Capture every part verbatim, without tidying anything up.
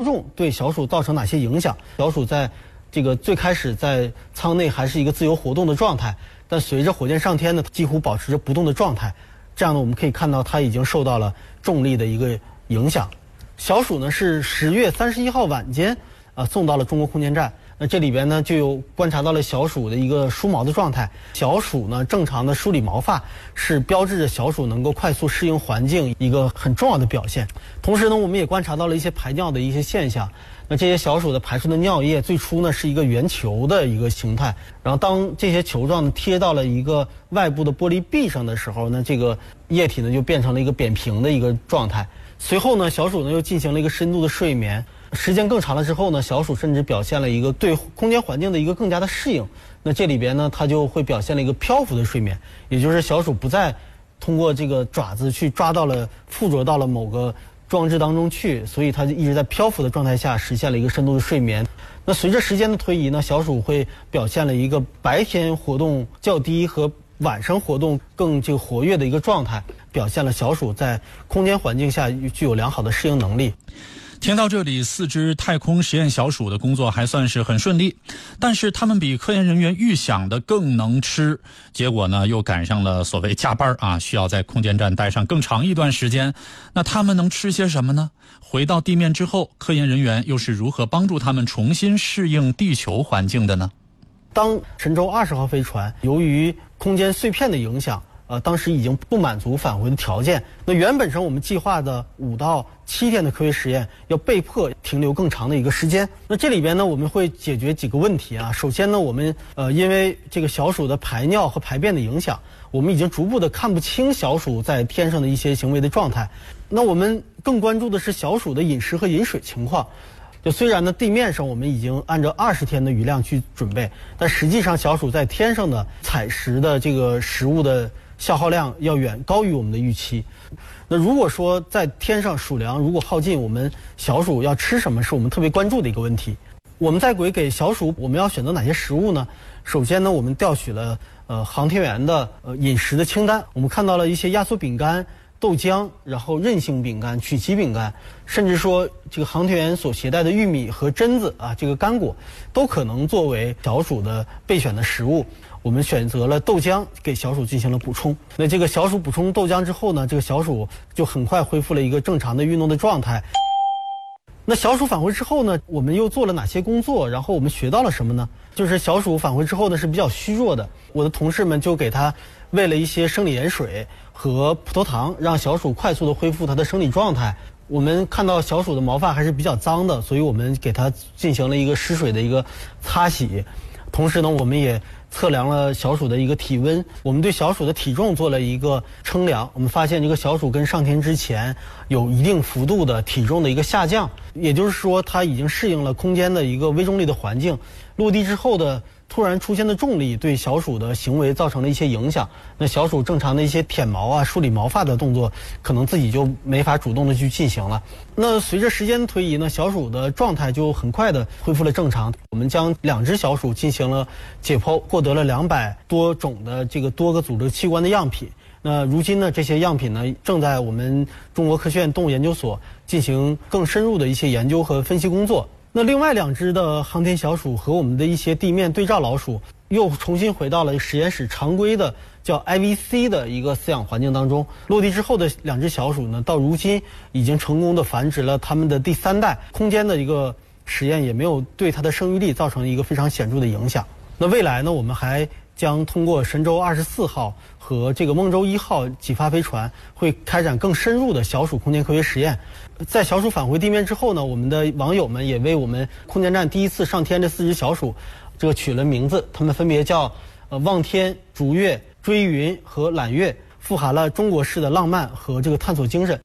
重对小鼠造成哪些影响。小鼠在这个最开始在舱内还是一个自由活动的状态，但随着火箭上天呢，几乎保持着不动的状态。这样呢，我们可以看到它已经受到了重力的一个影响。小鼠呢是十月三十一号晚间呃送到了中国空间站。那这里边呢就有观察到了小鼠的一个梳毛的状态。小鼠呢正常的梳理毛发是标志着小鼠能够快速适应环境一个很重要的表现。同时呢，我们也观察到了一些排尿的一些现象。那这些小鼠的排出的尿液最初呢是一个圆球的一个形态，然后当这些球状贴到了一个外部的玻璃壁上的时候呢，这个液体呢就变成了一个扁平的一个状态。随后呢，小鼠呢又进行了一个深度的睡眠。时间更长了之后呢，小鼠甚至表现了一个对空间环境的一个更加的适应。那这里边呢，它就会表现了一个漂浮的睡眠，也就是小鼠不再通过这个爪子去抓到了附着到了某个装置当中去，所以它就一直在漂浮的状态下实现了一个深度的睡眠。那随着时间的推移呢，小鼠会表现了一个白天活动较低和晚上活动更这个活跃的一个状态，表现了小鼠在空间环境下具有良好的适应能力。 听到这里，四只太空实验小鼠的工作还算是很顺利，但是他们比科研人员预想的更能吃，结果呢又赶上了所谓加班啊，需要在空间站待上更长一段时间。那他们能吃些什么呢？回到地面之后，科研人员又是如何帮助他们重新适应地球环境的呢？ 当神舟二十号飞船由于空间碎片的影响，呃，当时已经不满足返回的条件。那原本上我们计划的五到七天的科学实验，要被迫停留更长的一个时间。那这里边呢，我们会解决几个问题啊。首先呢，我们呃，因为这个小鼠的排尿和排便的影响，我们已经逐步的看不清小鼠在天上的一些行为的状态。那我们更关注的是小鼠的饮食和饮水情况。就虽然呢，地面上我们已经按照二十天的余量去准备，但实际上小鼠在天上的采食的这个食物的消耗量要远高于我们的预期。那如果说在天上鼠粮如果耗尽，我们小鼠要吃什么是我们特别关注的一个问题。我们在轨给小鼠我们要选择哪些食物呢？首先呢，我们调取了呃航天员的呃饮食的清单，我们看到了一些压缩饼干、豆浆，然后韧性饼干、曲奇饼干，甚至说这个航天员所携带的玉米和榛子啊，这个干果都可能作为小鼠的备选的食物。我们选择了豆浆给小鼠进行了补充。那这个小鼠补充豆浆之后呢，这个小鼠就很快恢复了一个正常的运动的状态。那小鼠返回之后呢，我们又做了哪些工作？然后我们学到了什么呢？就是小鼠返回之后呢是比较虚弱的，我的同事们就给它喂了一些生理盐水和葡萄糖，让小鼠快速的恢复它的生理状态。我们看到小鼠的毛发还是比较脏的，所以我们给它进行了一个湿水的一个擦洗。同时呢，我们也测量了小鼠的一个体温，我们对小鼠的体重做了一个称量，我们发现这个小鼠跟上天之前有一定幅度的体重的一个下降，也就是说它已经适应了空间的一个微重力的环境。落地之后的突然出现的重力对小鼠的行为造成了一些影响，那小鼠正常的一些舔毛啊、梳理毛发的动作可能自己就没法主动的去进行了。那随着时间的推移呢，小鼠的状态就很快的恢复了正常。我们将两只小鼠进行了解剖，获得了两百多种的这个多个组织器官的样品。那如今呢，这些样品呢正在我们中国科学院动物研究所进行更深入的一些研究和分析工作。那另外两只的航天小鼠和我们的一些地面对照老鼠又重新回到了实验室常规的叫 I V C 的一个饲养环境当中。落地之后的两只小鼠呢，到如今已经成功的繁殖了它们的第三代，空间的一个实验也没有对它的生育力造成一个非常显著的影响。那未来呢，我们还将通过神舟二十四号和这个梦舟一号几发飞船会开展更深入的小鼠空间科学实验。在小鼠返回地面之后呢，我们的网友们也为我们空间站第一次上天这四只小鼠这个取了名字，它们分别叫呃望天、逐月、追云和揽月，富含了中国式的浪漫和这个探索精神。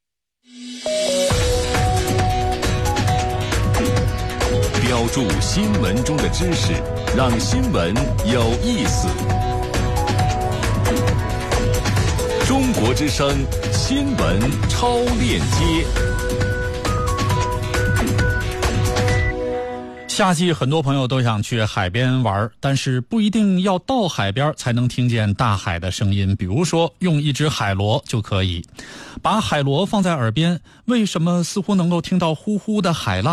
标注新闻中的知识，让新闻有意思。中国之声新闻超链接。 夏季很多朋友都想去海边玩，但是不一定要到海边才能听见大海的声音，比如说用一只海螺就可以。把海螺放在耳边，为什么似乎能够听到呼呼的海浪？